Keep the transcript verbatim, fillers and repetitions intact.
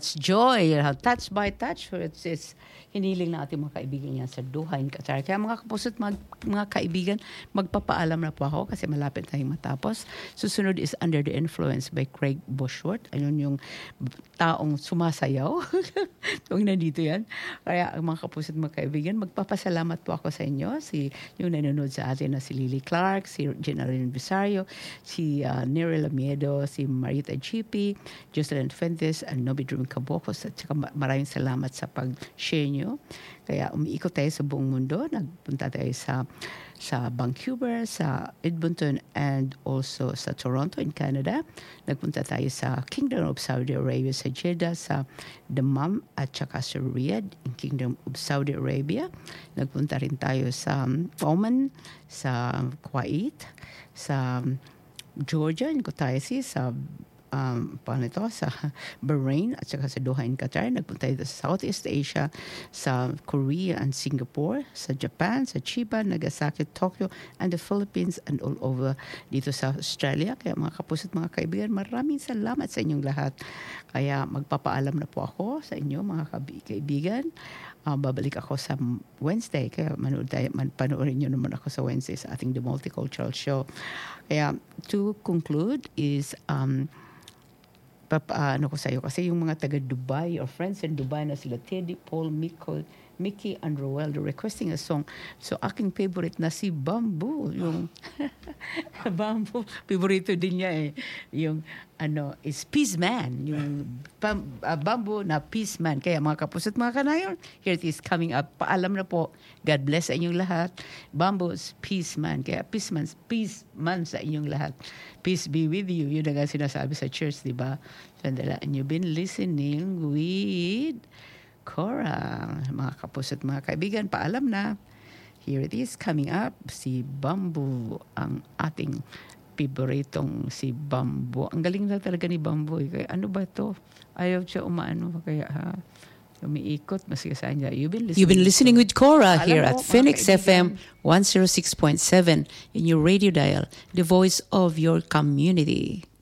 That's joy. Touch by touch. It's, it's hiniling natin mga kaibigan yan sa Doha in Qatar. Kaya mga kapuso't mag, mga kaibigan, magpapaalam na po ako kasi malapit tayong matapos. Susunod is Under the Influence by Craig Bushworth. Ayun yung taong sumasayaw. Kung nandito yan. Kaya mga kapuso't mga kaibigan, magpapasalamat po ako sa inyo. Si, yung nanonood sa atin na si Lily Clark, si Generalyn Visario, si uh, Neri Lamiedo, si Marita Chipi, Jocelyn Fuentes, and Nobi Dream Cabocos. At saka maraming salamat sa pag-share nyo. Kaya umiikot tayo sa buong mundo. Nagpunta tayo sa sa Vancouver, sa Edmonton, and also sa Toronto in Canada. Nagpunta tayo sa Kingdom of Saudi Arabia, sa Jeddah, sa Dammam, at saka sa Riyadh in Kingdom of Saudi Arabia. Nagpunta rin tayo sa Oman, sa Kuwait, sa Georgia in Kutaisi, sa Um, paano ito? Sa Bahrain at saka sa Doha in Qatar. Nagpunta tayo sa Southeast Asia, sa Korea and Singapore, sa Japan, sa Chiba, Nagasaki, Tokyo, and the Philippines, and all over dito sa Australia. Kaya mga kapuso't mga kaibigan, maraming salamat sa inyong lahat. Kaya magpapaalam na po ako sa inyo mga kaibigan. Uh, babalik ako sa Wednesday. Kaya manood tayo, man, panoorin nyo naman ako sa Wednesday sa ating The Multicultural Show. Kaya to conclude is um, papa, ano ko sa'yo, kasi yung mga taga Dubai or friends in Dubai na sila Teddy, Paul, Miko, Mickey, and Roel, they're requesting a song. So aking favorite na si Bamboo. Yung Bamboo, favorito din niya eh. Yung ano, is Peace Man. Yung pam, uh, Bamboo na Peace Man. Kaya mga kapuso't mga kanayon, here it is coming up. Paalam na po. God bless sa inyong lahat. Bamboo is Peace Man. Kaya Peace Man, Peace Man sa inyong lahat. Peace be with you. Yun na nga sinasabi sa church, di ba? Sandala, and you've been listening with Cora. Mga kapuso't mga kaibigan, paalam na. Here it is coming up. Si Bamboo, ang ating piboritong si Bamboo. Ang galing na talaga ni Bamboo. Kaya ano ba to? Ayaw siya umaano. Kaya ha, umiikot. Maski saan niya. You've been listening, You've been listening with Cora Alam here mo, at mga Phoenix F M kaibigan, one oh six point seven in your radio dial. The voice of your community.